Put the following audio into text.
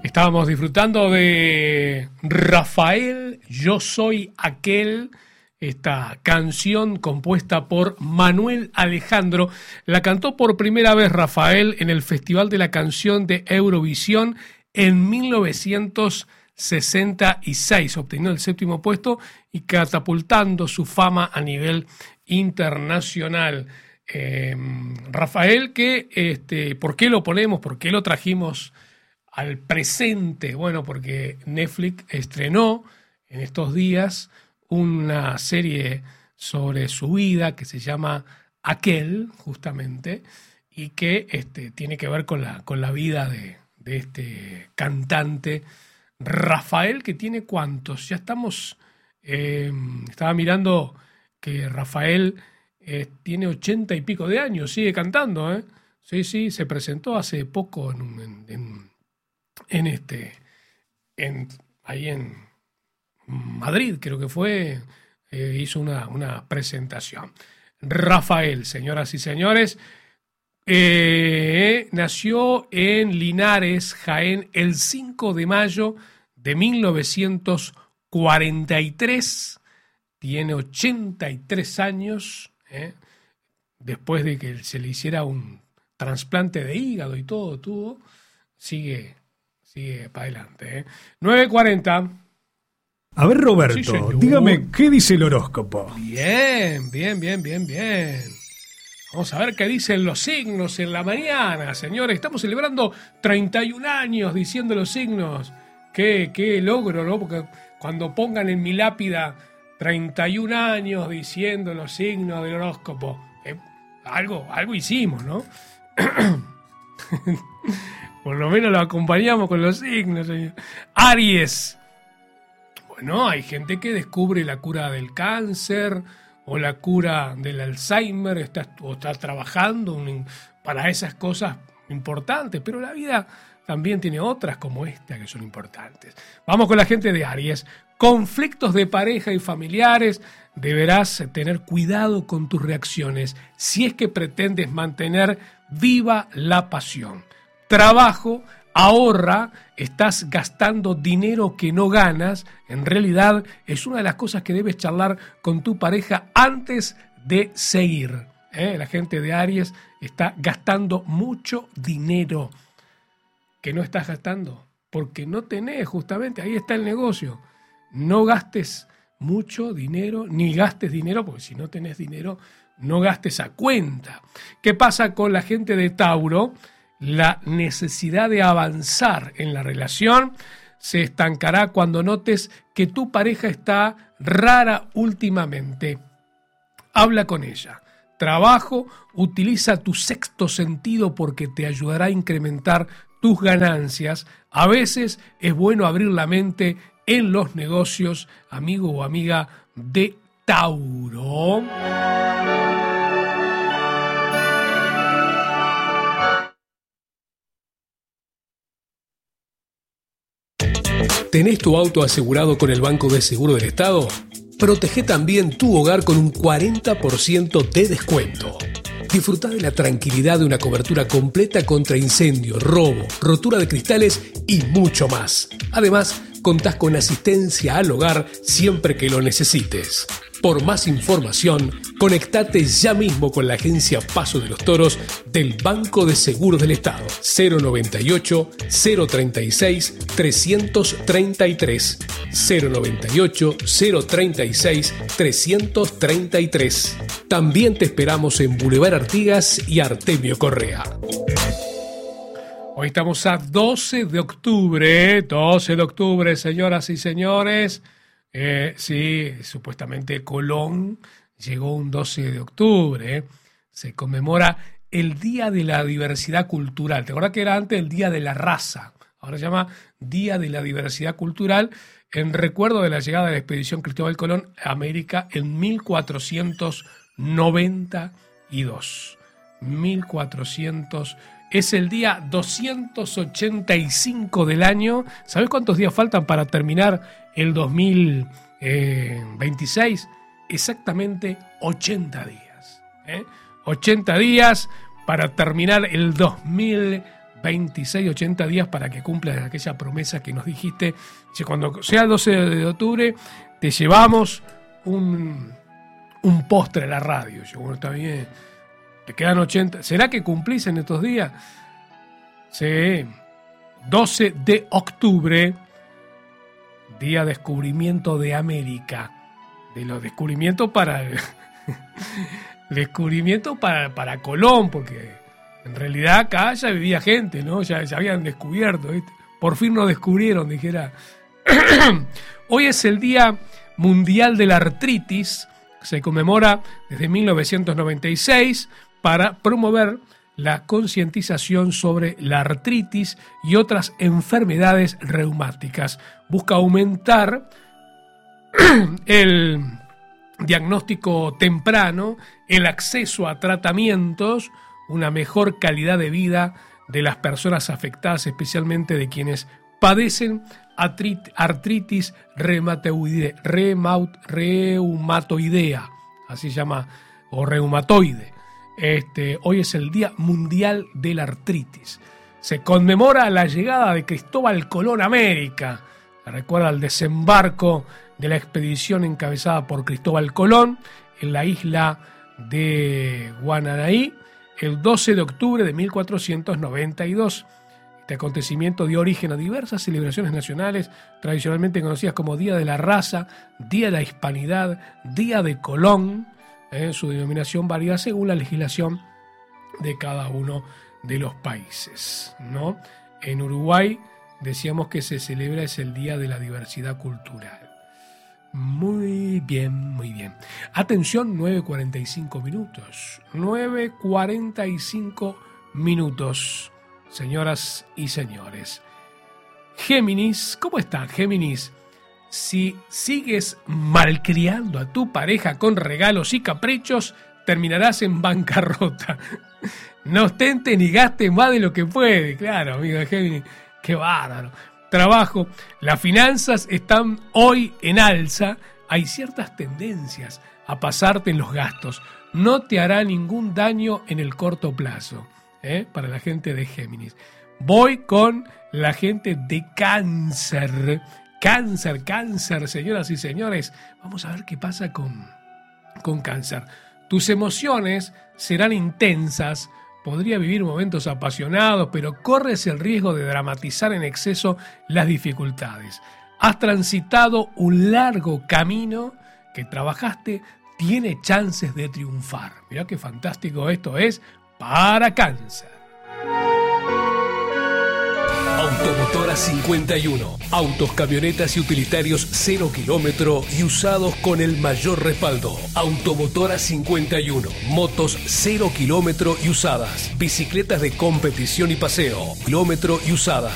Estábamos disfrutando de Rafael, Yo Soy Aquel, esta canción compuesta por Manuel Alejandro. La cantó por primera vez Rafael en el Festival de la Canción de Eurovisión en 1966. Obteniendo el 7º puesto y catapultando su fama a nivel internacional. Rafael, que ¿por qué lo ponemos? ¿Por qué lo trajimos al presente? Bueno, porque Netflix estrenó en estos días una serie sobre su vida que se llama Aquel, justamente, y que tiene que ver con la vida de este cantante Rafael, que tiene ¿cuántos? Ya estamos, estaba mirando que Rafael tiene 80 y pico de años, sigue cantando, ¿eh? Sí, se presentó hace poco ahí en Madrid, creo que fue, hizo una presentación. Rafael, señoras y señores, nació en Linares, Jaén, el 5 de mayo de 1943, tiene 83 años, después de que se le hiciera un trasplante de hígado y todo, sigue para adelante. 9:40. A ver, Roberto, Sí, dígame, ¿qué dice el horóscopo? Bien. Vamos a ver qué dicen los signos en la mañana, señores. Estamos celebrando 31 años diciendo los signos. Qué logro, ¿no? Porque cuando pongan en mi lápida 31 años diciendo los signos del horóscopo, algo hicimos, ¿no? Por lo menos lo acompañamos con los signos, señor. Aries. Bueno, hay gente que descubre la cura del cáncer o la cura del Alzheimer, está trabajando para esas cosas importantes, pero la vida también tiene otras como esta que son importantes. Vamos con la gente de Aries. Conflictos de pareja y familiares, deberás tener cuidado con tus reacciones si es que pretendes mantener viva la pasión. Trabajo, ahorra, estás gastando dinero que no ganas. En realidad es una de las cosas que debes charlar con tu pareja antes de seguir. La gente de Aries está gastando mucho dinero que no estás gastando porque no tenés, justamente, ahí está el negocio. No gastes mucho dinero, ni gastes dinero, porque si no tenés dinero, no gastes a cuenta. ¿Qué pasa con la gente de Tauro? La necesidad de avanzar en la relación se estancará cuando notes que tu pareja está rara últimamente. Habla con ella. Trabajo, utiliza tu sexto sentido porque te ayudará a incrementar tus ganancias. A veces es bueno abrir la mente en los negocios, amigo o amiga de Tauro. ¿Tenés tu auto asegurado con el Banco de Seguro del Estado? Protege también tu hogar con un 40% de descuento. Disfruta de la tranquilidad de una cobertura completa contra incendio, robo, rotura de cristales y mucho más. Además, contás con asistencia al hogar siempre que lo necesites. Por más información, conectate ya mismo con la agencia Paso de los Toros del Banco de Seguros del Estado. 098-036-333. 098-036-333. También te esperamos en Boulevard Artigas y Artemio Correa. Hoy estamos a 12 de octubre, 12 de octubre, señoras y señores. Sí, supuestamente Colón llegó un 12 de octubre. Se conmemora el Día de la Diversidad Cultural. ¿Te acuerdas que era antes el Día de la Raza? Ahora se llama Día de la Diversidad Cultural en recuerdo de la llegada de la expedición Cristóbal Colón a América en 1492. 1400. Es el día 285 del año. ¿Sabes cuántos días faltan para terminar el 2026? Exactamente 80 días. 80 días para terminar el 2026. 26, 80 días para que cumplas aquella promesa que nos dijiste. Dice, cuando sea el 12 de octubre, te llevamos un postre a la radio. Yo, bueno, está bien. Te quedan 80. ¿Será que cumplís en estos días? Sí. 12 de octubre, día de descubrimiento de América. De los descubrimientos para... descubrimiento para Colón, porque en realidad acá ya vivía gente, ¿no? Ya habían descubierto, ¿viste? Por fin nos descubrieron, dijera. Hoy es el Día Mundial de la Artritis. Se conmemora desde 1996 para promover la concientización sobre la artritis y otras enfermedades reumáticas. Busca aumentar el diagnóstico temprano, el acceso a tratamientos, una mejor calidad de vida de las personas afectadas, especialmente de quienes padecen artritis reumatoidea, así se llama, o reumatoide. Hoy es el Día Mundial de la Artritis. Se conmemora la llegada de Cristóbal Colón a América. Se recuerda el desembarco de la expedición encabezada por Cristóbal Colón en la isla de Guanahani el 12 de octubre de 1492. Este acontecimiento dio origen a diversas celebraciones nacionales tradicionalmente conocidas como Día de la Raza, Día de la Hispanidad, Día de Colón. Su denominación varía según la legislación de cada uno de los países, ¿no? En Uruguay decíamos que se celebra es el Día de la Diversidad Cultural. Muy bien, muy bien. Atención, 9:45 minutos. 9:45 minutos, señoras y señores. Géminis, ¿cómo está, Géminis? Si sigues malcriando a tu pareja con regalos y caprichos, terminarás en bancarrota. No ostentes ni gastes más de lo que puede. Claro, amigo de Géminis, qué bárbaro. Trabajo, las finanzas están hoy en alza. Hay ciertas tendencias a pasarte en los gastos. No te hará ningún daño en el corto plazo, para la gente de Géminis. Voy con la gente de Cáncer. Cáncer, señoras y señores. Vamos a ver qué pasa con Cáncer. Tus emociones serán intensas. Podría vivir momentos apasionados, pero corres el riesgo de dramatizar en exceso las dificultades. Has transitado un largo camino que trabajaste, tiene chances de triunfar. Mirá qué fantástico esto es para Cáncer. Automotora 51. Autos, camionetas y utilitarios 0 kilómetro y usados con el mayor respaldo. Automotora 51. Motos 0 kilómetro y usadas. Bicicletas de competición y paseo. Kilómetro y usadas.